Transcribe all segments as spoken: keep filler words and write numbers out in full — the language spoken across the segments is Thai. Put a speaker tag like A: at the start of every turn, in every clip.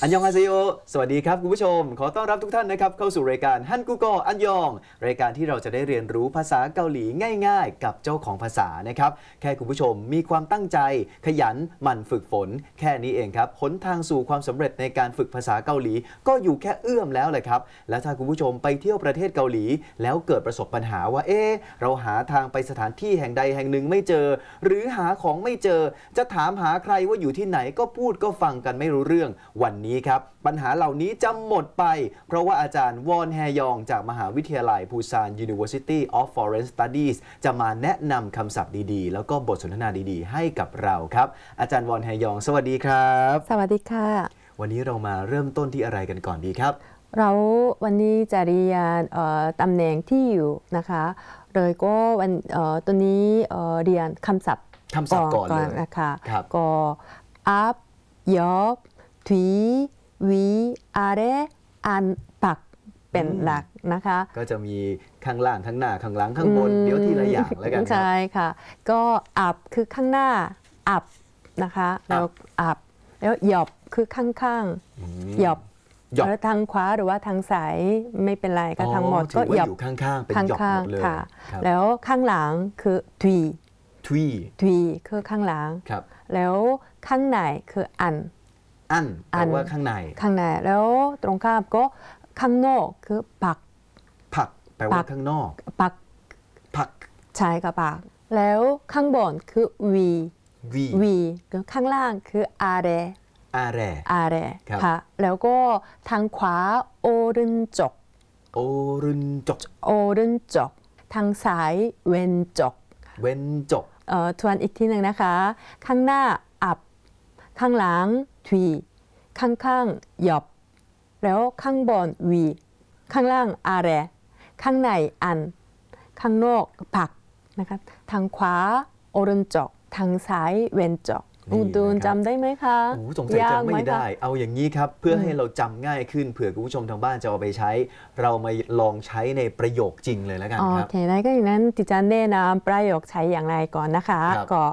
A: อันยองฮาเซโยสวัสดีครับคุณผู้ชมขอต้อนรับทุกท่านนะครับเข้าสู่รายการฮันกูกออันยองรายการที่เราจะได้เรียนรู้ภาษาเกาหลีง่ายๆกับเจ้าของภาษานะครับแค่คุณผู้ชมมีความตั้งใจขยันหมั่นฝึกฝนแค่นี้เองครับหนทางสู่ความสำเร็จในการฝึกภาษาเกาหลีก็อยู่แค่เอื้อมแล้วเลยครับและถ้าคุณผู้ชมไปเที่ยวประเทศเกาหลีแล้วเกิดประสบปัญหาว่าเอ๊ะเราหาทางไปสถานที่แห่งใดแห่งหนึ่งไม่เจอหรือหาของไม่เจอจะถามหาใครว่าอยู่ที่ไหนก็พูดก็ฟังกันไม่รู้เรื่องวันนี้ครับปัญหาเหล่านี้จะหมดไปเพราะว่าอาจารย์วอนแฮยองจากมหาวิทยาลัยปูซาน University of Foreign Studies จะมาแนะนำคำศัพท์ดีๆแล้วก็บทสนทนาดีๆให้กับเราครับอาจารย์วอนแฮยองสวัสดีครับ
B: สวัสดีค่ะ
A: วันนี้เรามาเริ่มต้นที่อะไรกันก่อนดีครับ
B: เราวันนี้จะเรียนตำแหน่งที่อยู่นะคะเลยก็วันตัวนี้เรียนคำศัพท์
A: คำศัพท์ก่อนเลย
B: นะคะก็อัพยอบทีวีอาเรอันปักเป็นหลักนะคะ
A: ก็จะมีข้างล่างข้างหน้าข้างหลังข้างบนเดี๋ยวทีละอย่างแล้วกัน
B: ใช่ค่ะก็อัพคือข้างหน้าอัพนะคะแล้วอัพแล้วหยอบคือข้างๆหยอบแล้วทางขวาหรือว่าทางซ้ายไม่เป็นไรก็ทั้งหมดก็หยอบ
A: อยู่ข้างๆเป็นหยอบหมดเลย
B: แล้วข้างหลังคือทวี
A: ทวี
B: ทวีคือข้างหลังแล้วข้างในคืออัน
A: อันแปลว่าข้างใน
B: ข้างในแล้วตรงข้ามก็ข้างนอกคือปัก
A: ผักแปลว่าข้างนอก
B: ปัก
A: ผัก
B: ใช่ค่ะปักแล้วข้างบนคือวีวีคือข้างล่างคืออาเร
A: อาเร
B: อาเรค่ะแล้วก็ทางขวาโอรุนจก
A: โอรุนจก
B: โอรุนจกทางซ้ายเวนจก
A: เวนจก
B: เอ่อทวนอีกทีหนึ่งนะคะข้างหน้าอับข้างหลังทวีข้างข้างหยอบแล้วข้างบนวีข้างล่างอาเรข้างในอันข้างนอกผักนะคะทางขวาโอรุนจกทางซ้ายเวนจกดูนจำได้ไหมคะ
A: สงสัยจำไม่ได้เอาอย่างนี้ครับเพื่อให้เราจำง่ายขึ้นเผื่อคุณผู้ชมทางบ้านจะเอาไปใช้เรามาลองใช้ในประโยคจริงเลยแล้วกันครับ
B: โอเคได้ก็อย่างนั้นดิฉันแนะนำประโยคใช้อย่างไรก่อนนะคะก็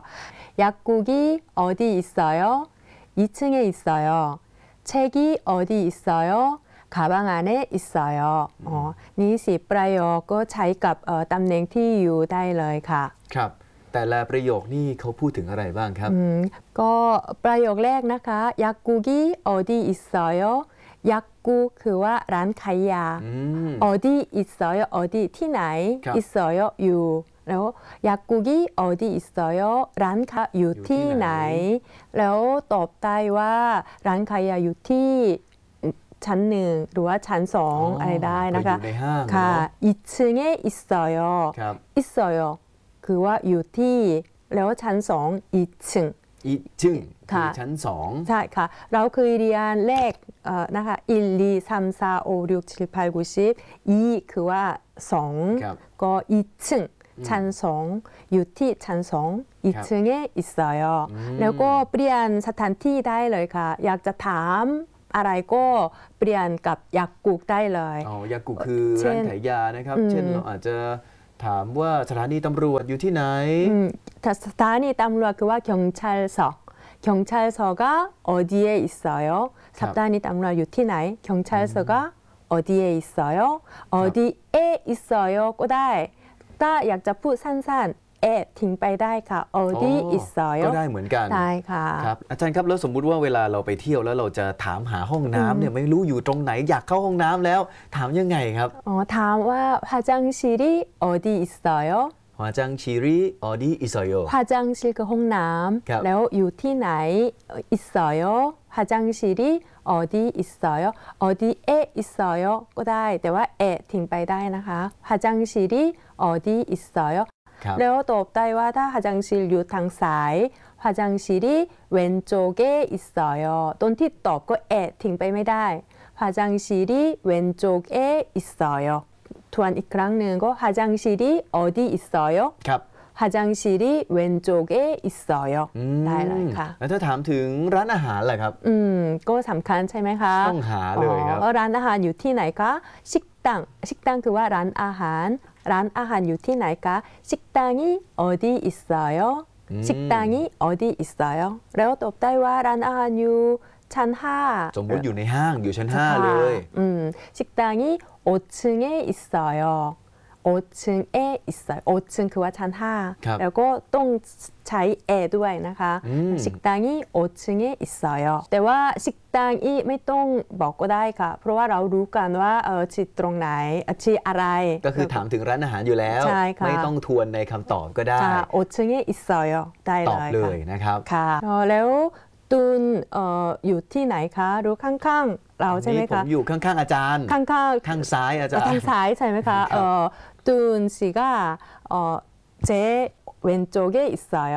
B: 약국이어디있어요이층에있어요책이어디있어요가방안에있어요อ๋อนี่สิประโยคก็ใช้กับตำแหน่งที่อยู่ได้เลยค่ะ
A: ครับแต่ละประโยคนี่เขาพูดถึงอะไรบ้างครับ
B: ก็ประโยคแรกนะคะ약국이어디있어요ยักกูคือว่าร้านขายยาออดีอิสอยออดีที่ไหนอิสอยอยู่แล้วยักกูกีออดีอิสอยร้านค้าอยู่ที่ไหนแล้วตอบได้ว่าร้านขายยาอยู่ที่ชั้นหนึ่งหรือว่าชั้นสองอะไรได้นะคะค่ะอี층에있어요อิสอยคือว่าอยู่ที่แล้วชั้นสองอี층
A: อีจึงคือชั้นสอง
B: ใช่ค่ะเราเคยเรียนเลขนะคะหนึ่ง สอง สาม สี่ ห้า หก เจ็ด แปด เก้า สิบอีคือว่าสองก็อี층ชั้นสองอยู่ที่ชั้นสองอี층에있어요แล้วก็เปลี่ยนสถานที่ได้เลยค่ะอยากจะถามอะไรก็เปลี่ยนกับยักกุกได้เลย
A: อ๋อยักกุกคือร้านขายยานะครับเช่นเราอาจจะถามว่าสถานีตำรวจอยู่ที่ไหน
B: สถานีตำรวจคือว่า경찰서가어디에있어요사단이땀루어유티나이경찰서가어디에있어요어디에있어요ก็ได้ถ้าอยากจะพูดสั้นๆเอทิ้งไปได้ค่ะออดีอิสอย
A: ก็ได้เหมือนกัน
B: ได้ค่ะ
A: ครับอาจารย์ครับแล้วสมมุติว่าเวลาเราไปเที่ยวแล้วเราจะถามหาห้องน้ำเนี่ยไม่รู้อยู่ตรงไหนอยากเข้าห้องน้ำแล้วถามยังไงครับ
B: อ๋อถามว่า화장실이어디있어요
A: 화장실이어디있어요
B: 화장실 그ห้องน้ำแล้วอยู่ที่ไหน있어요 화장실이어디있어요 어디에있어요ก็ได้แต่ว่าเอทิ้งไปได้นะคะ 화장실이어디있어요แล้วตอบได้ว่าถ้า화장실อยู่ทางซ้าย화장실이왼쪽에있어요ตอนที่ตอบก็เอทิ้งไปไม่ได้ 화장실이왼쪽에있어요ทวนอีกครั้งหนึ่งก็화장실이어디있어요
A: ครับ
B: 화장실이왼쪽에있어요ได้เลยค่ะ
A: แล้วถ้าถามถึงร้านอาหารล่ะครับ
B: อืมก็สำคัญใช่ไหมคะ
A: ต้องหาเลยครับ
B: ร้านอาหารอยู่ที่ไหนคะ식당 식당คือว่าร้านอาหารร้านอาหารอยู่ที่ไหนคะ식당이어디있어요 식당이어디있어요แล้วตอบได้ว่าร้านอาหารอยู่ชั้นห้า
A: สมมุติอยู่ในห้างอยู่ชั้นห้าเลย
B: 음, 식당이 오 층에 있어요. 오 층에 있어요. 오 층 그와 찬하. 그리고 똥 차이 에 ด้วยนะคะ 식당이 오 층에 있어요. แต่ว่า 식당이 ไม่ต้องบอกก็ได้ค่ะ เพราะว่าเรารู้กันว่าเออที่ตรงไหนที่อะไร
A: ก็คือถามถึงร้านอาหารอยู่แล้ว
B: ใช่ค่ะ
A: ไม่ต้องทวนในคำตอบก็ได้
B: 오 층에 있어요. ได้
A: ตอบเลยนะครับ
B: ค่ะแล้วตุนเอ่ออยู่ที่ไหนคะรู้ข้างๆเราใช่ไหม
A: นี่ผ
B: คะ
A: มอยู่ข้างๆอาจารย์
B: ข้างๆ
A: ข้างซ้ายอาจารย์
B: ทางซ้ายใช่ไหมคะเอ่อตุน씨가เอ่อ제 왼쪽에 있어요.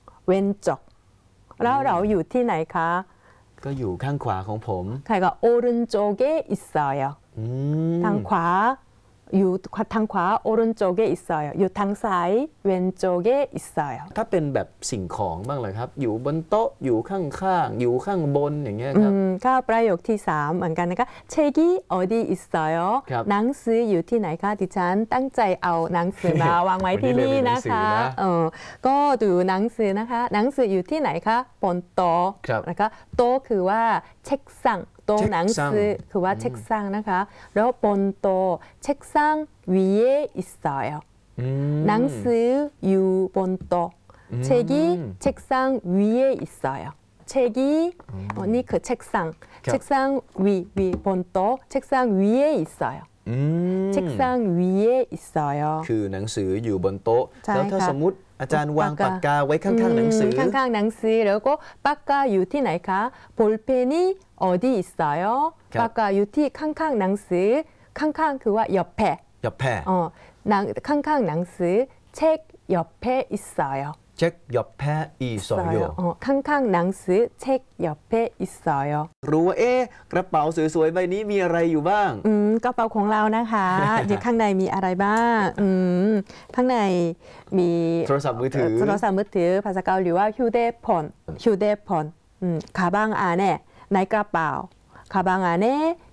B: 왼쪽. แล้วเราอยู่ที่ไหนคะ
A: ก็อยู่ข้างขวาของผม
B: ใครก็오른쪽에 있어요.
A: อืม
B: ทางขวาอยู่ทางขวา오른쪽에 있어요. อยู่ทางซ้าย왼쪽에 있어요.
A: ถ้าเป็นแบบสิ่งของบ้างเหรอครับ อยู่บนโต๊ะอยู่ข้างๆอยู่ข้างบนอย่างเงี้ยครับ
B: อืมก็ประโยคที่สามเหมือนกันนะคะ책이 어디 있어요
A: ครับ
B: หนังสืออยู่ที่ไหนคะดิฉันตั้งใจเอาหนังสือมาวางไว้ที่นี่นะคะ
A: วันนี้เลยเป็นหนังสือนะ
B: เออก็ดูหนังสือนะคะ หนังสืออยู่ที่ไหนคะบนโต๊ะ
A: ครับ
B: นะคะโต๊ะคือว่าเช็คสั่งโต๊ะหนังสือคือว่าเช็คสั่งนะคะแล้วบนโต๊ะเช็คสั่ง위에 있어요
A: อืม
B: หนังสืออยู่บนโต๊ะ책이 책상 위에 있어요. 책이 어, 니 그 책상, 책상 위, 위, 본또 책상 위에 있어요.
A: อืม
B: 책상 위에 있어요.
A: คือหนังสืออยู่บนโต๊ะ
B: ใช่
A: แล้วถ้า
B: ค่ะ
A: สมมติอาจารย์วาง
B: ปา
A: ปาก ก
B: กา
A: กาไว้ข้างๆหนังสือ
B: ข้างๆหนังสือแล้วก็ปากกาอยู่ที่ไหนคะ볼펜이 어디 있어요?
A: ครับ
B: ปากกาอยู่ที่ข้างๆหนังสือข้างๆคือว่า옆에
A: อย่าแพ้
B: 어, 낭,ข้างๆหนังสือ책 옆에 있어요.
A: เช็คอย่าแพ้อีสอยโย
B: 어, 캉캉 낭스 책 옆에 있어요.
A: รู้ว่าเอ๊ะกระเป๋าสวยๆใบนี้มีอะไรอยู่บ้าง
B: อืมกระเป๋าของเรานะคะ อยู่ข้างในมีอะไรบ้างอืมข้างในมี
A: โทรศัพท์มือถือ
B: โทรศัพท์มือถือภาษาเกาหลีว่า휴대폰 휴대폰อืม가방 안에ในกระเป๋า가방 안에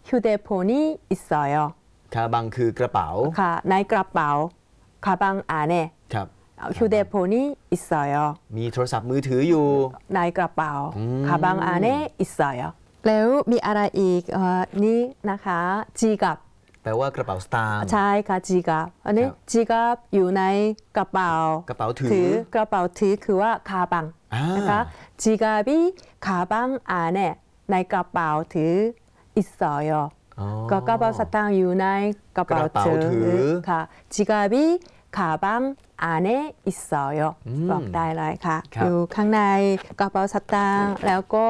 B: 휴대폰이 있어요.
A: คาบังคือกระเป๋า
B: ค่ะในกระเป๋า가방 안에
A: ครับ
B: 휴대폰이 있어요.
A: มีโทรศัพท์มือถืออยู่
B: ในกระเป๋า
A: อืม
B: 가방 안에 있어요. แล้วมีอะไรอีกเอ่อนี่นะคะจีกับ
A: แปลว่ากระเป๋าสตางค์
B: ใช่ค่ะจีกับอันนี้
A: ครับ
B: จีกับอยู่ในกระเป๋าก
A: ระเป๋าถือ
B: ถือกระเป๋าถือคือว่าคาบัง
A: อ่า
B: นะคะจีกับคาบังอันนี้ในกระเป๋าถืออิสอยอ
A: อ๋อ
B: ก็กระเป๋าสตางค์อยู่ในกระเป๋าก
A: ระเป๋า
B: ถื
A: ถือ
B: ค่ะจีกับคาบังอันนี้อิสอยอบอกได้เลยค่ะ
A: ครับ
B: อยู่ข้างในกระเป๋าสตางค์แล้วก็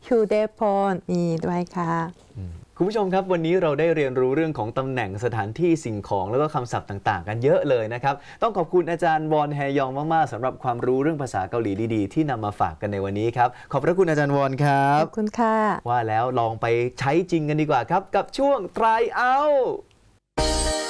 B: 휴대폰มีด้วยค่ะ
A: คุณผู้ชมครับวันนี้เราได้เรียนรู้เรื่องของตำแหน่งสถานที่สิ่งของแล้วก็คำศัพท์ต่างๆ กันเยอะเลยนะครับต้องขอบคุณอาจารย์วอนแฮยองมากๆสำหรับความรู้เรื่องภาษาเกาหลีดีๆที่นำมาฝากกันในวันนี้ครับขอบพระคุณอาจารย์วอนครั
B: ข
A: บ
B: อบคุณค่ะ
A: ว่าแล้วลองไปใช้จริงกันดีกว่าครับกับช่วง try out